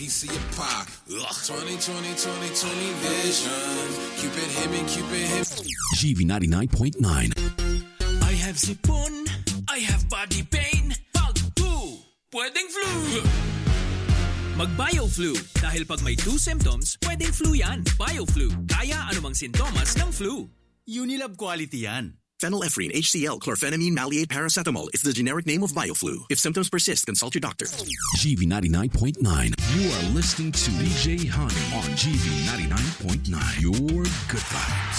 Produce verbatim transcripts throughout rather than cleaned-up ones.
piece of your pie. Ugh. twenty twenty, twenty twenty vision. Cupid hit me, Cupid hit me. G V ninety-nine point nine. I have sipon, I have body pain. Pag two, pwedeng flu. Mag-BioFlu. Dahil pag may two symptoms, pwedeng flu yan. BioFlu. Kaya anumang sintomas ng flu. Unilab quality yan. Phenylephrine, H C L, chlorphenamine, maleate, paracetamol is the generic name of BioFlu. If symptoms persist, consult your doctor. G V ninety-nine point nine. You are listening to D J Honey on G V ninety-nine point nine. Your good vibes.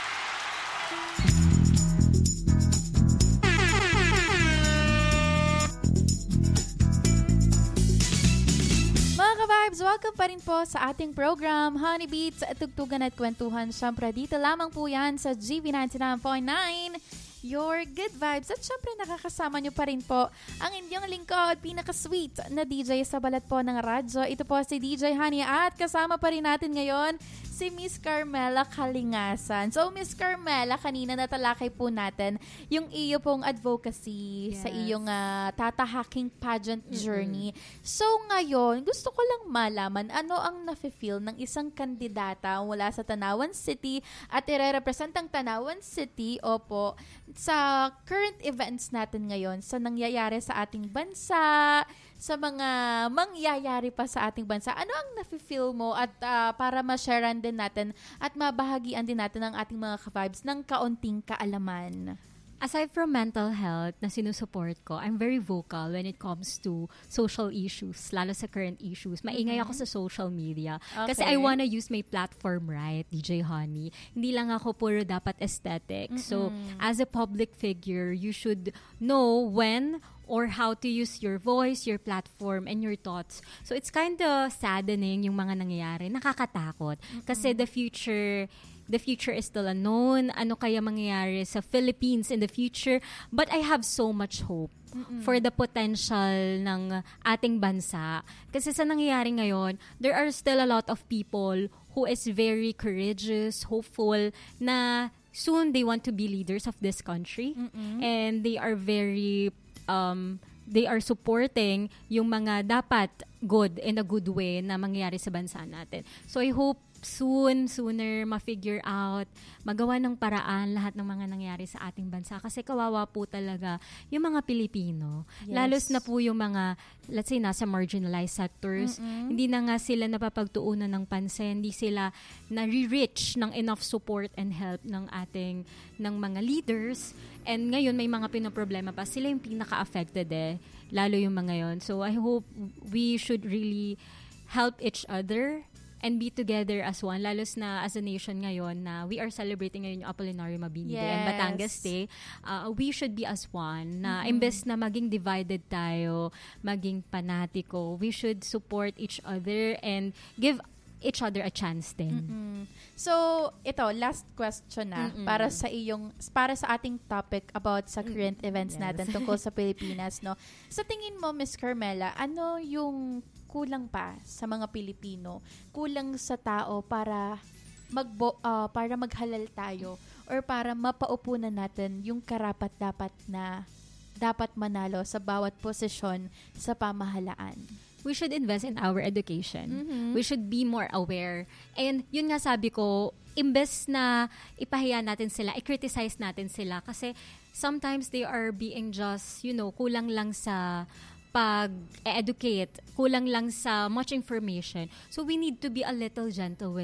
Mga ka-vibes, welcome pa rin po sa ating program, Honey Beats, tugtugan at kwentuhan. Siyempre, dito lamang po yan sa G V ninety-nine point nine, Your Good Vibes. At siyempre, nakakasama nyo pa rin po ang inyong lingkod, pinaka-sweet na D J sa balat po ng radyo. Ito po si D J Honey at kasama pa rin natin ngayon si Miss Carmela Kalingasan. So, Miss Carmela, kanina natalakay po natin yung iyo pong advocacy yes. sa iyong uh, tatahaking pageant mm-hmm. journey. So, ngayon, gusto ko lang malaman ano ang nafe-feel ng isang kandidata mula sa Tanawan City at ire-represent ang Tanawan City, opo, sa current events natin ngayon, sa nangyayari sa ating bansa, sa mga mangyayari pa sa ating bansa. Ano ang nafe-feel mo at uh, para ma-sharean din natin at mabahagian din natin ang ating mga ka-vibes ng kaunting kaalaman? Aside from mental health na sinusuport ko, I'm very vocal when it comes to social issues, lalo sa current issues. Maingay mm-hmm. ako sa social media. Okay. Kasi I wanna use my platform right, D J Honey. Hindi lang ako puro dapat aesthetic. Mm-hmm. So, as a public figure, you should know when or how to use your voice, your platform, and your thoughts. So, it's kind of saddening yung mga nangyayari. Nakakatakot. Mm-hmm. Kasi the future... The future is still unknown. Ano kaya mangyayari sa Philippines in the future? But I have so much hope mm-mm. for the potential ng ating bansa. Kasi sa nangyayari ngayon, there are still a lot of people who is very courageous, hopeful, na soon they want to be leaders of this country. Mm-mm. And they are very... Um, they are supporting yung mga dapat good in a good way na mangyayari sa bansa natin. So I hope soon, sooner, ma-figure out, magawa ng paraan lahat ng mga nangyari sa ating bansa. Kasi kawawa po talaga yung mga Pilipino. Yes. Lalos na po yung mga, let's say, nasa marginalized sectors. Mm-mm. Hindi na nga sila napapagtuunan ng pansin. Hindi sila na-reach ng enough support and help ng ating, ng mga leaders. And ngayon, may mga pinoproblema pa. Sila yung pinaka-affected eh. Lalo yung mga yon. So, I hope we should really help each other and be together as one, lalos na as a nation ngayon na we are celebrating ngayon yung Apollinario Mabini Day yes. and Batangas Day. Uh, we should be as one na mm-hmm. imbes na maging divided tayo, maging panatiko, we should support each other and give each other a chance din. Mm-hmm. So, ito, last question na mm-hmm. para sa iyong, para sa ating topic about sa current mm-hmm. events yes. natin tungkol sa Pilipinas, no? Sa tingin mo, Miss Carmela, ano yung kulang pa sa mga Pilipino, kulang sa tao para magbo uh, para maghalal tayo or para mapaupo na natin yung karapat-dapat na dapat manalo sa bawat posisyon sa pamahalaan? We should invest in our education. Mm-hmm. We should be more aware. And yun nga sabi ko, imbes na ipahiya natin sila, i-criticize natin sila kasi sometimes they are being just, you know, kulang lang sa pag-educate, kulang lang sa much information. So we need to be a little gentle with